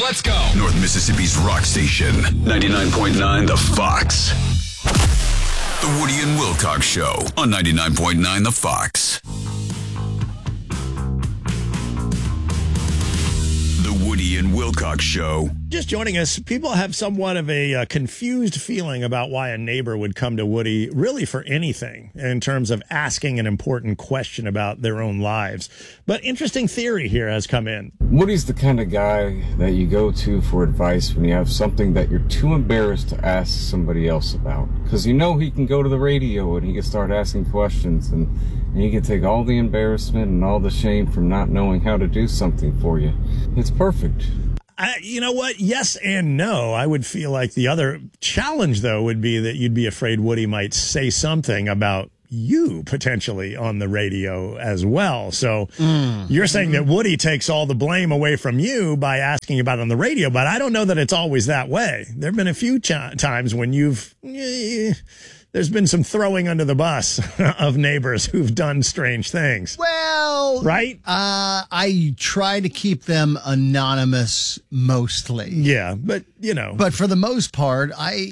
Let's go. North Mississippi's rock station, 99.9 The Fox. The Woody and Wilcox Show on 99.9 The Fox. The Woody and Wilcox Show. Just joining us, people have somewhat of a confused feeling about why a neighbor would come to Woody really for anything in terms of asking an important question about their own lives. But interesting theory here has come in. Woody's the kind of guy that you go to for advice when you have something that you're too embarrassed to ask somebody else about. Because you know he can go to the radio and he can start asking questions and he can take all the embarrassment and all the shame from not knowing how to do something for you. It's perfect. You know what? Yes and no. I would feel like the other challenge, though, would be that you'd be afraid Woody might say something about you potentially on the radio as well. So you're saying that Woody takes all the blame away from you by asking about it on the radio, but I don't know that it's always that way. There have been a few times when there's been some throwing under the bus of neighbors who've done strange things. Well, right? I try to keep them anonymous mostly. Yeah, but, But for the most part,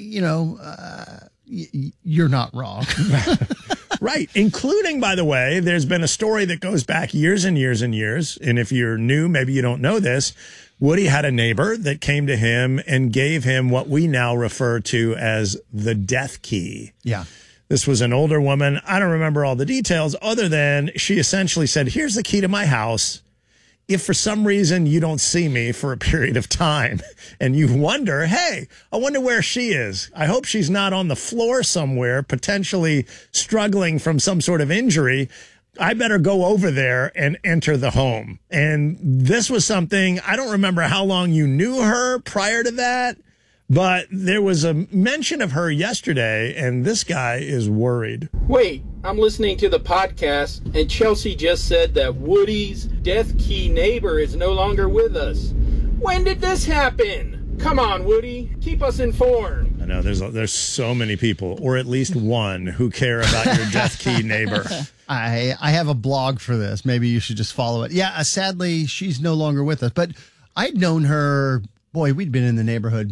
you're not wrong. Right. Including, by the way, there's been a story that goes back years and years and years. And if you're new, maybe you don't know this. Woody had a neighbor that came to him and gave him what we now refer to as the death key. Yeah. This was an older woman. I don't remember all the details other than she essentially said, here's the key to my house. If for some reason you don't see me for a period of time and you wonder, hey, I wonder where she is. I hope she's not on the floor somewhere, potentially struggling from some sort of injury. I better go over there and enter the home. And this was something, I don't remember how long you knew her prior to that, but there was a mention of her yesterday, and this guy is worried. Wait, I'm listening to the podcast, and Chelsea just said that Woody's death key neighbor is no longer with us. When did this happen? Come on, Woody, keep us informed. I know there's so many people, or at least one, who care about your death key neighbor. I have a blog for this. Maybe you should just follow it. Yeah, sadly, she's no longer with us. But I'd known her, we'd been in the neighborhood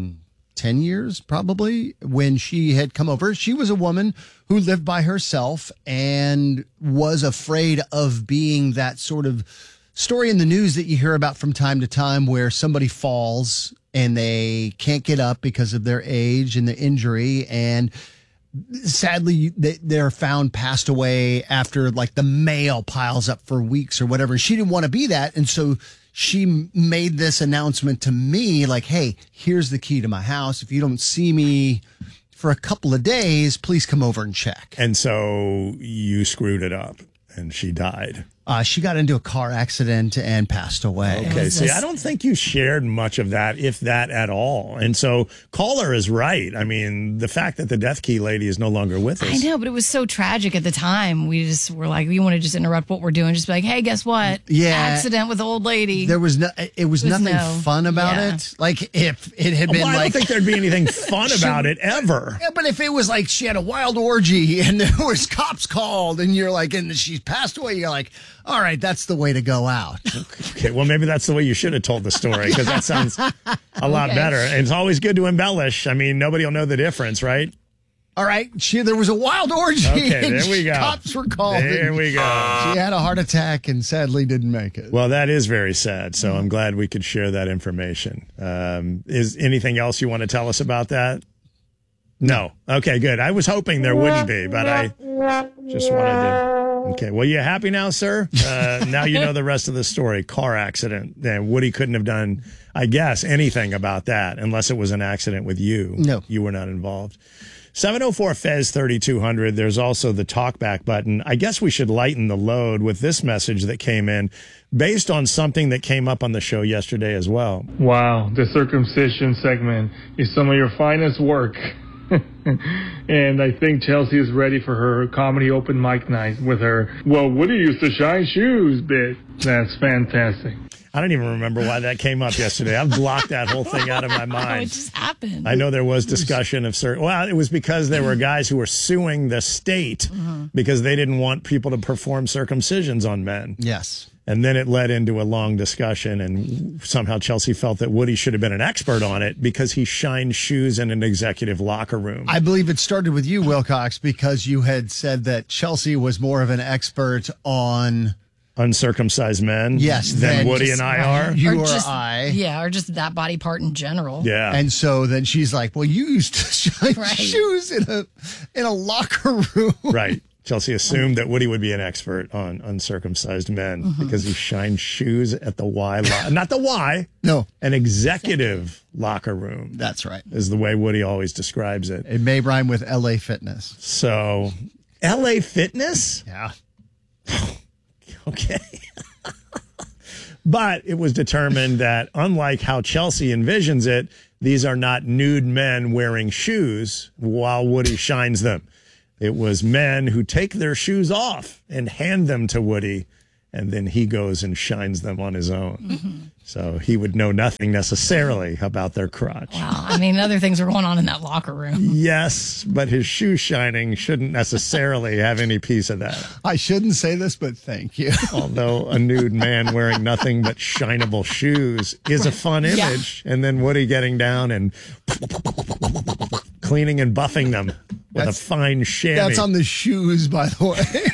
10 years probably when she had come over. She was a woman who lived by herself and was afraid of being that sort of story in the news that you hear about from time to time where somebody falls and they can't get up because of their age and the injury, and sadly they're found passed away after like the mail piles up for weeks or whatever. She didn't want to be that, and so she made this announcement to me like, hey, here's the key to my house. If you don't see me for a couple of days, please come over and check. And so you screwed it up and she died. She got into a car accident and passed away. Okay, see, I don't think you shared much of that, if that at all. And so caller is right. I mean, the fact that the death key lady is no longer with us. I know, but it was so tragic at the time. We just were like, we want to just interrupt what we're doing. Just be like, hey, guess what? Yeah. Accident with the old lady. There was it was nothing fun about it. Like if it had been I don't think there'd be anything fun about it ever. Yeah, but if it was like she had a wild orgy and there was cops called and you're like, and she's passed away, you're like, all right, that's the way to go out. Okay, well, maybe that's the way you should have told the story, because that sounds a lot better. And it's always good to embellish. I mean, nobody will know the difference, right? All right, there was a wild orgy. Okay, there we go. Cops were called. There we go. She had a heart attack and sadly didn't make it. Well, that is very sad, so I'm glad we could share that information. Is anything else you want to tell us about that? No. Okay, good. I was hoping there wouldn't be, but I just wanted to... Okay, well, you happy now, sir? Now you know the rest of the story. Car accident. And Woody couldn't have done, I guess, anything about that unless it was an accident with you. No. You were not involved. 704-FEZ-3200. There's also the talkback button. I guess we should lighten the load with this message that came in based on something that came up on the show yesterday as well. Wow, the circumcision segment is some of your finest work. And I think Chelsea is ready for her comedy open mic night with her, well, Woody used to shine shoes bit. That's fantastic. I don't even remember why that came up yesterday. I've blocked that whole thing out of my mind. It just happened. I know there was discussion of certain... Well, it was because there were guys who were suing the state because they didn't want people to perform circumcisions on men. Yes. And then it led into a long discussion, and somehow Chelsea felt that Woody should have been an expert on it because he shined shoes in an executive locker room. I believe it started with you, Wilcox, because you had said that Chelsea was more of an expert on uncircumcised men, than Woody and I are. You or just, I. Yeah, or just that body part in general. Yeah. And so then she's like, well, you used to shine shoes in a locker room. Right. Chelsea assumed that Woody would be an expert on uncircumcised men because he shined shoes at the not the Y. No. An executive locker room. That's right. Is the way Woody always describes it. It may rhyme with LA Fitness. So, LA Fitness? Yeah. Okay. But it was determined that unlike how Chelsea envisions it, these are not nude men wearing shoes while Woody shines them. It was men who take their shoes off and hand them to Woody, and then he goes and shines them on his own. So he would know nothing necessarily about their crotch. Wow. I mean, other things were going on in that locker room. Yes, but his shoe shining shouldn't necessarily have any piece of that. I shouldn't say this, but thank you. Although a nude man wearing nothing but shinable shoes is a fun image. And then Woody getting down and cleaning and buffing them with a fine chamois. That's on the shoes, by the way.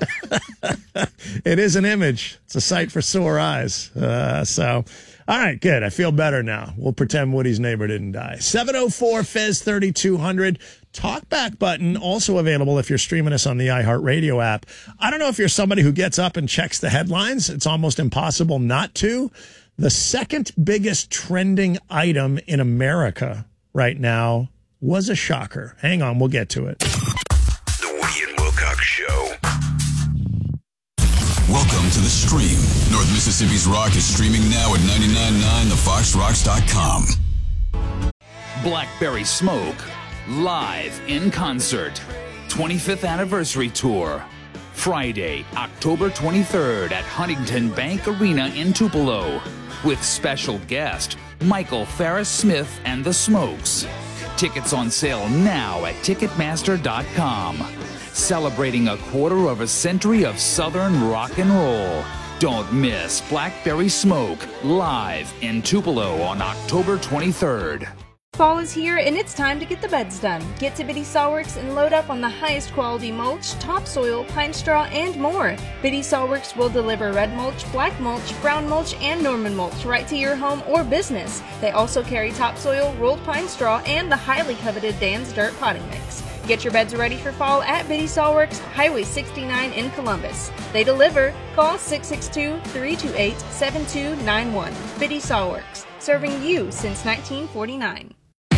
It is an image. It's a sight for sore eyes. All right, good. I feel better now. We'll pretend Woody's neighbor didn't die. 704-FEZ-3200. Talkback button also available if you're streaming us on the iHeartRadio app. I don't know if you're somebody who gets up and checks the headlines. It's almost impossible not to. The second biggest trending item in America right now was a shocker. Hang on, we'll get to it. The Woody and Wilcox Show. Welcome to the stream. North Mississippi's Rock is streaming now at 999thefoxrocks.com. Blackberry Smoke, live in concert. 25th anniversary tour. Friday, October 23rd at Huntington Bank Arena in Tupelo. With special guest, Michael Farris Smith and the Smokes. Tickets on sale now at Ticketmaster.com. Celebrating a quarter of a century of Southern rock and roll. Don't miss Blackberry Smoke live in Tupelo on October 23rd. Fall is here and it's time to get the beds done. Get to Biddy Sawworks and load up on the highest quality mulch, topsoil, pine straw, and more. Biddy Sawworks will deliver red mulch, black mulch, brown mulch, and Norman mulch right to your home or business. They also carry topsoil, rolled pine straw, and the highly coveted Dan's Dirt potting mix. Get your beds ready for fall at Biddy Sawworks, Highway 69 in Columbus. They deliver. Call 662-328-7291. Biddy Sawworks, serving you since 1949.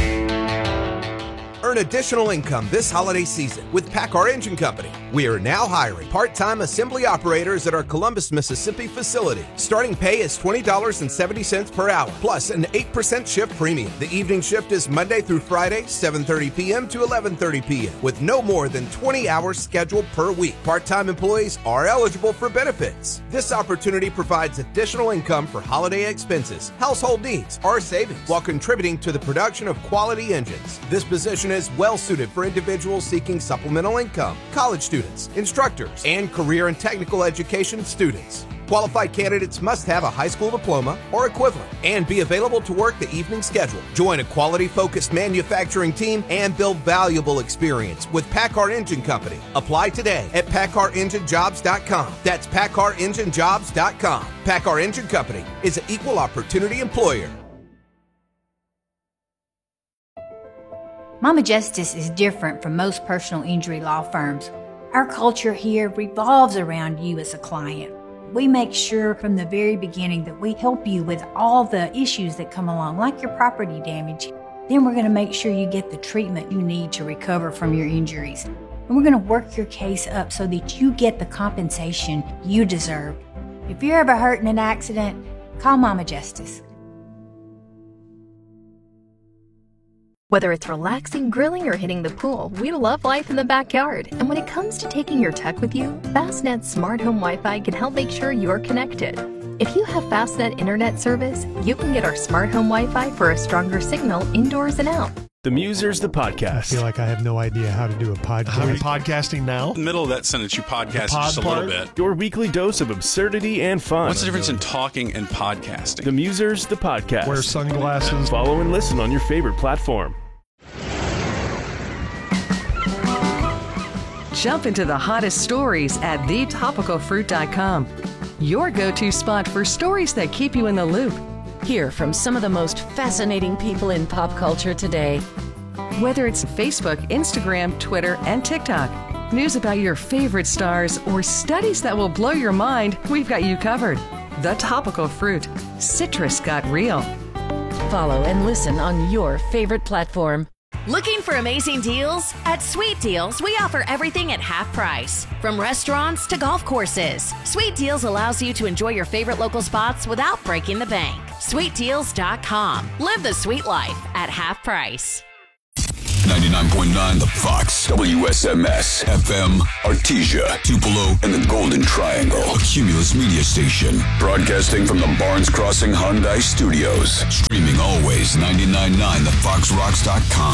Earn additional income this holiday season with PACCAR Engine Company. We are now hiring part-time assembly operators at our Columbus, Mississippi facility. Starting pay is $20.70 per hour, plus an 8% shift premium. The evening shift is Monday through Friday, 7:30 p.m. to 11:30 p.m., with no more than 20 hours scheduled per week. Part-time employees are eligible for benefits. This opportunity provides additional income for holiday expenses, household needs, or savings, while contributing to the production of quality engines. This position is well suited for individuals seeking supplemental income, college students, instructors, and career and technical education students. Qualified candidates must have a high school diploma or equivalent and be available to work the evening schedule. Join a quality-focused manufacturing team and build valuable experience with PACCAR Engine Company. Apply today at PACCAREngineJobs.com. That's PACCAREngineJobs.com. PACCAR Engine Company is an equal opportunity employer. Mama Justice is different from most personal injury law firms. Our culture here revolves around you as a client. We make sure from the very beginning that we help you with all the issues that come along, like your property damage. Then we're going to make sure you get the treatment you need to recover from your injuries. And we're going to work your case up so that you get the compensation you deserve. If you're ever hurt in an accident, call Mama Justice. Whether it's relaxing, grilling, or hitting the pool, we love life in the backyard. And when it comes to taking your tech with you, Fastnet's Smart Home Wi-Fi can help make sure you're connected. If you have Fastnet internet service, you can get our Smart Home Wi-Fi for a stronger signal indoors and out. The Musers, the podcast. I feel like I have no idea how to do a podcast. How are you podcasting now? In the middle of that sentence, you podcast just a little bit. Your weekly dose of absurdity and fun. What's the difference in talking and podcasting? The Musers, the podcast. Wear sunglasses. Follow and listen on your favorite platform. Jump into the hottest stories at thetopicalfruit.com. Your go-to spot for stories that keep you in the loop. Hear from some of the most fascinating people in pop culture today. Whether it's Facebook, Instagram, Twitter, and TikTok, news about your favorite stars, or studies that will blow your mind, we've got you covered. The Topical Fruit. Citrus got real. Follow and listen on your favorite platform. Looking for amazing deals? At Sweet Deals, we offer everything at half price. From restaurants to golf courses, Sweet Deals allows you to enjoy your favorite local spots without breaking the bank. SweetDeals.com. Live the sweet life at half price. 99.9 The Fox, WSMS, FM, Artesia, Tupelo, and the Golden Triangle. A Cumulus media station. Broadcasting from the Barnes Crossing Hyundai Studios. Streaming always 99.9thefoxrocks.com.